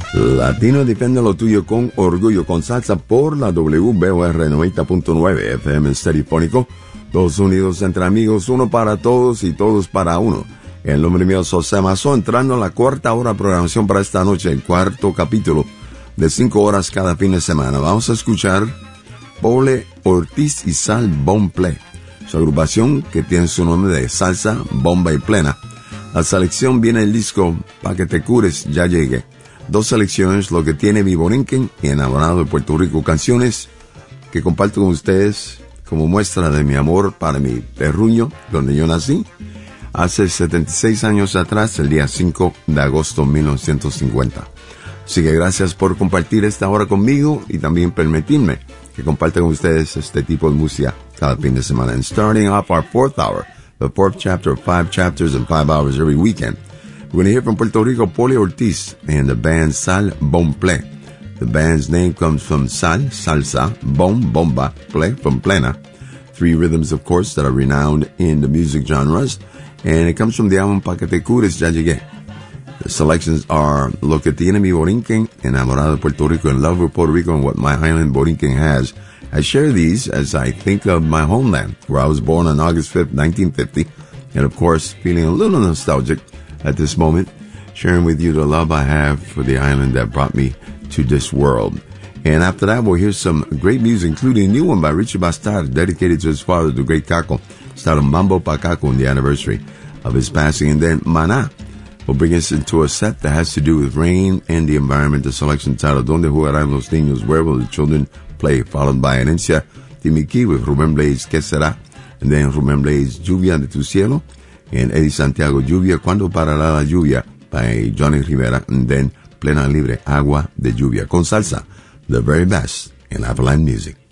Latino defiende lo tuyo con orgullo, con salsa por la WBOR 90.9 FM Estereofónico. 2 unidos entre amigos, uno para todos y todos para uno. El nombre mío es José Mazó, entrando a la 4ª hora de programación para esta noche, el 4º capítulo de 5 horas cada fin de semana. Vamos a escuchar Pole Ortiz y Sal Bon Play, su agrupación que tiene su nombre de Salsa, Bomba y Plena. La selección viene el disco Pa' que te cures, ya llegué. 2 selecciones, Lo que tiene mi Borinquen y Enamorado de Puerto Rico, canciones que comparto con ustedes como muestra de mi amor para mi terruño, donde yo nací, hace 76 años atrás, el día 5 de agosto de 1950. Así que gracias por compartir esta hora conmigo y también permitirme que comparta con ustedes este tipo de música cada fin de semana. And starting off our 4th hour, the 4th chapter of 5 chapters and 5 hours every weekend, we're going to hear from Puerto Rico, Pole Ortiz, and the band Sal Bon Play. The band's name comes from Sal, salsa, Bon, bomba, Play, from plena. 3 rhythms, of course, that are renowned in the music genres. And it comes from the album Pa' que te cures, ya llegué. The selections are Lo que tiene mi Borinquen, Enamorado de Puerto Rico, In love with Puerto Rico, and what my island Borinquen has. I share these as I think of my homeland, where I was born on August 5th, 1950. And of course, feeling a little nostalgic at this moment, sharing with you the love I have for the island that brought me to this world. And after that, we'll hear some great music, including a new one by Richie Bastard, dedicated to his father, the great Caco, styled Mambo Pa' Caco on the anniversary of his passing. And then Maná will bring us into a set that has to do with rain and the environment, the selection titled Donde Jugarán los Niños, Where Will the Children Play, followed by Herencia Timiki with Rubén Blades, ¿Qué será? And then Rubén Blades, Lluvia de tu cielo, and Eddie Santiago, Lluvia, ¿Cuándo parará la lluvia? By Johnny Rivera, and then Plena Libre, Agua de Lluvia, con salsa, the very best in Avalanche music.